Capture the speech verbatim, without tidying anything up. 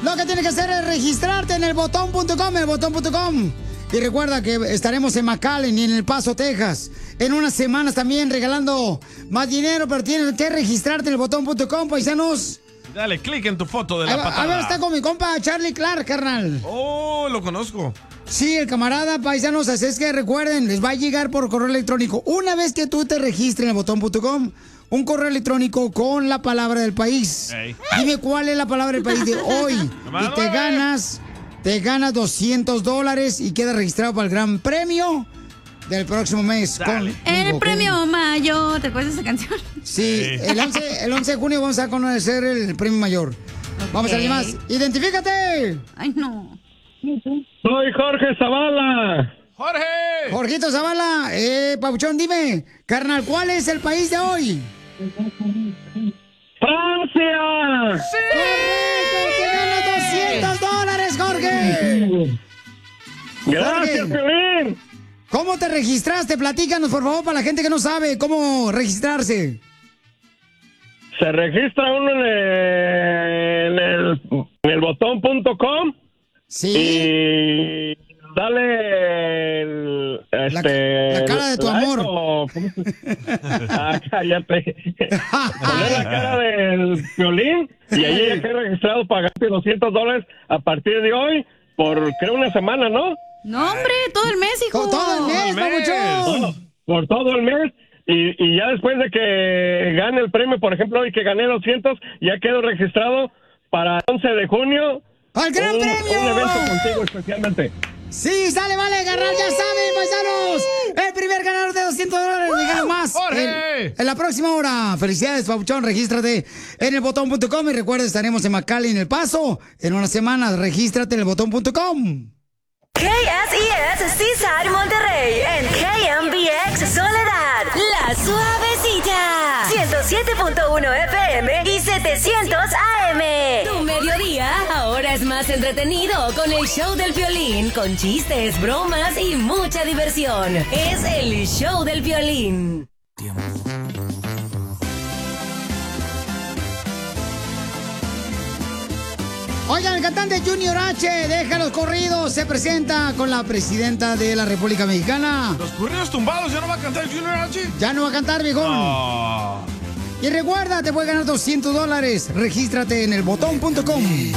Lo que tienes que hacer es registrarte en el botón punto com, el botón punto com. Y recuerda que estaremos en McAllen y en El Paso, Texas. En unas semanas también regalando más dinero, pero tienes que registrarte en el botón punto com, paisanos. Dale clic en tu foto de la A, patada. a ver, está con mi compa Charlie Clark, carnal. Oh, lo conozco. Sí, el camarada, paisanos, así es que recuerden, les va a llegar por correo electrónico. Una vez que tú te registres en el botón punto com, un correo electrónico con la palabra del país. Hey. Dime cuál es la palabra del país de hoy. Y te ganas, te ganas doscientos dólares y quedas registrado para el gran premio del próximo mes. Con, el con, premio mayor, ¿te acuerdas de esa canción? Sí, el once, el once de junio vamos a conocer el premio mayor. Okay. Vamos a ver más. ¡Identifícate! Ay, no. Soy Jorge Zavala. ¡Jorge! Jorgito Zavala. Eh, Pabuchón, dime, carnal, ¿cuál es el país de hoy? ¡Francia! ¡Sí! ¡Correcto! ¡Te ganas doscientos dólares, Jorge! ¡Gracias, Piolín! ¿Cómo te registraste? Platícanos, por favor, para la gente que no sabe cómo registrarse. Se registra uno en el, en el, en el botón punto com. Sí. Y dale el, este, la, la cara de tu like amor. O, ah, cállate. Poner la cara del Piolín y ahí ya queda registrado pagarte doscientos dólares a partir de hoy por, creo, una semana, ¿no? No, hombre, todo el mes, hijo. Todo el mes, Pabuchón. Todo, por todo el mes. Y, y ya después de que gane el premio, por ejemplo, hoy que gané doscientos, ya quedo registrado para el once de junio. ¡Al gran un, premio! Un evento contigo especialmente. Sí, sale, vale, agarrar, ya saben, paisanos. El primer ganador de doscientos dólares, uh, más. En, en la próxima hora. Felicidades, Pabuchón, regístrate en el botón punto com y recuerda, estaremos en McAllen, en El Paso. En unas semanas, regístrate en el botón punto com. K S E S Seaside Monterrey en K M B X Soledad, La Suavecita, ciento siete punto uno F M y setecientos A M. Tu mediodía ahora es más entretenido con el show del Piolín, con chistes, bromas y mucha diversión. Es el show del Piolín. Oigan, el cantante Junior H, deja los corridos, se presenta con la presidenta de la República Mexicana. ¿Los corridos tumbados ya no va a cantar Junior H? Ya no va a cantar, viejón. Oh. Y recuerda, te puedes ganar doscientos dólares. Regístrate en el botón punto com.